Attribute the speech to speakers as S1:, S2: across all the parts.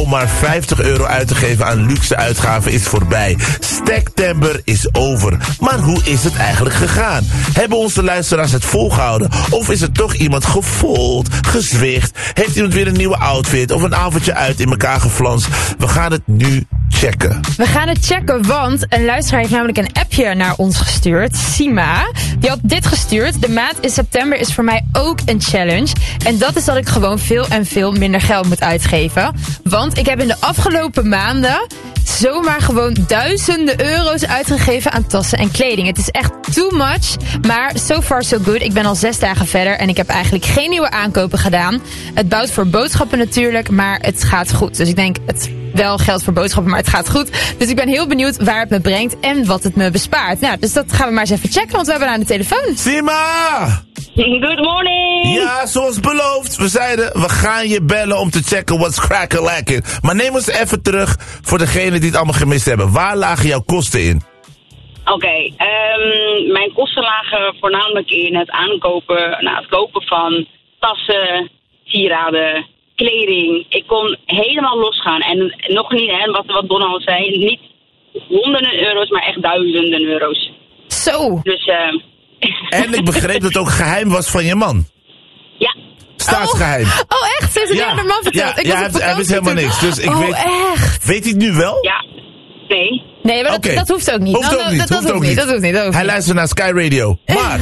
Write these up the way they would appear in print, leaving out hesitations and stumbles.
S1: maar €50 uit te geven aan luxe uitgaven is voorbij. Stektember is over. Maar hoe is het eigenlijk gegaan? Hebben onze luisteraars het volgehouden? Of is er toch iemand gefold, gezwicht? Heeft iemand weer een nieuwe outfit of een avondje uit in elkaar geflanst? We gaan het nu checken.
S2: We gaan het checken, want een luisteraar heeft namelijk een appje naar ons gestuurd. Sima, die had dit gestuurd. De maand in september is voor mij ook een challenge. En dat is dat ik gewoon veel en veel minder geld moet uitgeven. Want ik heb in de afgelopen maanden zomaar gewoon duizenden euro's uitgegeven aan tassen en kleding. Het is echt too much, maar so far so good. Ik ben al 6 dagen verder en ik heb eigenlijk geen nieuwe aankopen gedaan. Het bouwt voor boodschappen natuurlijk, maar het gaat goed. Dus ik denk, het wel geld voor boodschappen, maar het gaat goed. Dus ik ben heel benieuwd waar het me brengt en wat het me bespaart. Nou, dus dat gaan we maar eens even checken, want we hebben haar aan de telefoon.
S1: Sima!
S3: Good morning!
S1: Ja, zoals beloofd. We zeiden, we gaan je bellen om te checken what's crack-a-lackin'. Maar neem ons even terug voor degenen die het allemaal gemist hebben. Waar lagen jouw kosten in?
S3: Oké, mijn kosten lagen voornamelijk in het het kopen van tassen, sieraden, kleding. Ik kon helemaal losgaan. En nog niet, wat Donald zei, niet honderden euro's, maar echt duizenden euro's.
S2: Zo!
S3: Dus,
S1: En ik begreep dat het ook geheim was van je man.
S3: Ja.
S1: Staatsgeheim.
S2: Oh, echt? Ze heeft het aan de man verteld.
S1: Hij wist helemaal niks. Dus ik weet,
S2: echt?
S1: weet hij het nu wel?
S3: Ja. Nee.
S2: Nee, maar dat hoeft ook niet.
S1: Dat hoeft niet. Hij luistert naar Sky Radio. Maar,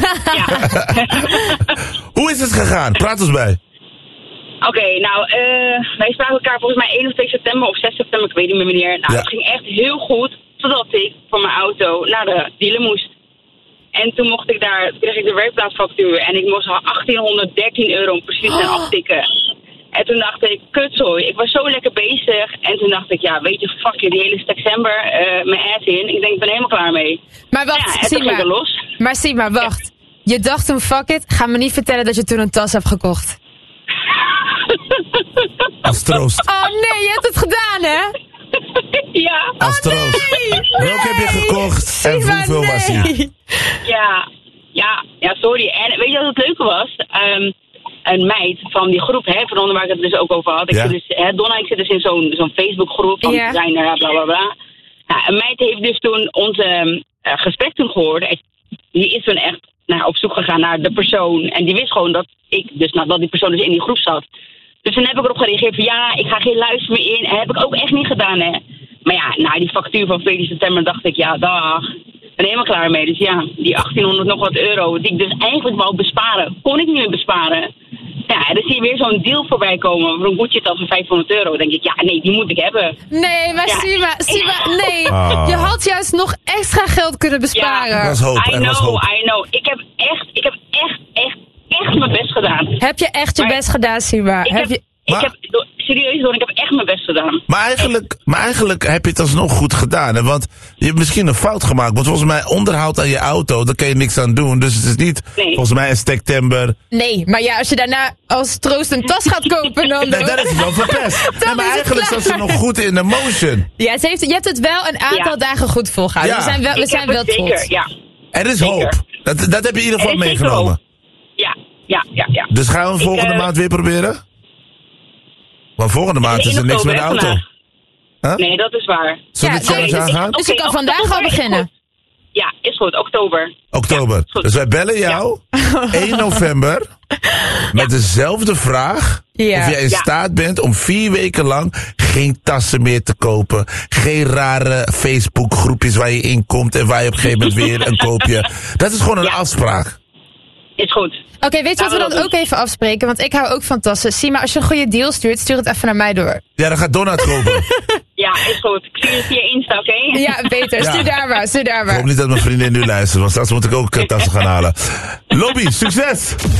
S1: hoe is het gegaan? Praat ons bij.
S3: Oké, wij spraken elkaar volgens mij 1 of 2 september of 6 september, ik weet niet meer wanneer. Nou, het ging echt heel goed, totdat ik voor mijn auto naar de dealer moest. En toen kreeg ik de werkplaatsfactuur en ik moest al €1813 om precies te aftikken. En toen dacht ik, kutzooi, ik was zo lekker bezig. En toen dacht ik, ja, weet je, fuck je, die hele september, mijn ass in. Ik denk, ik ben helemaal klaar mee.
S2: Maar wacht,
S3: en toen ging ik er los.
S2: Maar Sima, wacht. Ja. Je dacht toen, fuck it, ga me niet vertellen dat je toen een tas hebt gekocht.
S1: Als troost.
S2: Oh nee, je hebt het gedaan, hè?
S3: Ja.
S1: Als troost. Welke heb je gekocht en hoeveel was die?
S3: Ja, sorry. En weet je wat het leuke was? Een meid van die groep, van onder waar ik het dus ook over had. Donna, ik zit dus in zo'n Facebookgroep van designer, bla bla bla. Nou, een meid heeft dus toen ons gesprek toen gehoord. En die is toen echt op zoek gegaan naar de persoon. En die wist gewoon dat dat die persoon dus in die groep zat. Dus toen heb ik erop gereageerd van ja, ik ga geen luister meer in. En dat heb ik ook echt niet gedaan, hè. Maar ja, die factuur van 14 september dacht ik, ja, dag. Ik ben helemaal klaar mee. Dus ja, die 1800 nog wat euro, die ik dus eigenlijk wou besparen, kon ik niet meer besparen. Ja, en dan zie je weer zo'n deal voorbij komen voor een budget van €500. Dan denk ik, ja, nee, die moet ik hebben.
S2: Nee, maar Sima, nee. Je had juist nog extra geld kunnen besparen.
S1: Ja, dat was hoop.
S3: I know. Ik heb echt mijn best gedaan.
S2: Heb je echt je best gedaan, Sima?
S3: Serieus, ik heb echt mijn best gedaan.
S1: Maar eigenlijk heb je het alsnog goed gedaan. Hè? Want je hebt misschien een fout gemaakt. Want volgens mij onderhoud aan je auto, daar kan je niks aan doen. Dus het is niet volgens mij een stektember.
S2: Nee, maar ja, als je daarna als troost een tas gaat kopen, dan...
S1: Nee, dat is wel verpest. Nee, maar eigenlijk zat ze nog goed in de motion.
S2: Ja, je hebt het wel een aantal dagen goed volgehouden. Ja. We zijn wel trots.
S3: Zeker, ja.
S1: Er is hoop. Dat heb je in ieder geval meegenomen.
S3: Ja.
S1: Dus gaan we volgende maand weer proberen? Want volgende maand is er niks met de auto.
S3: Huh? Nee, dat is waar.
S1: Zullen we het challenge aangaan?
S2: Dus je kan vandaag al beginnen.
S3: Ja, is goed. Oktober.
S1: Ja, dus wij bellen jou 1 november met dezelfde vraag. Of jij in staat bent om 4 weken lang geen tassen meer te kopen. Geen rare Facebook groepjes waar je in komt en waar je op een gegeven moment weer een koopje. Dat is gewoon een afspraak.
S3: Is goed.
S2: Oké, weet je wat we dan ook even afspreken? Want ik hou ook van tassen. Sima, als je een goede deal stuurt, stuur het even naar mij door.
S1: Ja, dan gaat Donna het kopen.
S3: Ja, is goed. Ik zie het via Insta, oké?
S2: Ja, beter. Stuur daar maar.
S1: Ik hoop niet dat mijn vriendin nu luistert, want straks moet ik ook tassen gaan halen. Lobby, succes!